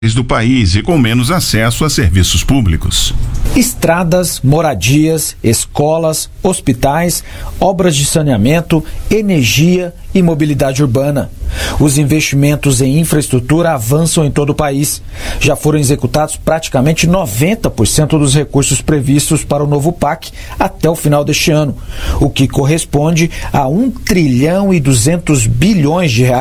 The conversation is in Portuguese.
do país e com menos acesso a serviços públicos. Estradas, moradias, escolas, hospitais, obras de saneamento, energia e mobilidade urbana. Os investimentos em infraestrutura avançam em todo o país. Já foram executados praticamente 90% dos recursos previstos para o novo PAC até o final deste ano, o que corresponde a 1,2 trilhão de reais